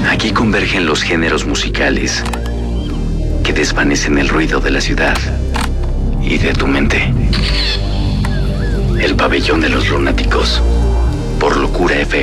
Aquí convergen los géneros musicales que desvanecen el ruido de la ciudad y de tu mente. El pabellón de los lunáticos, por Locura FM.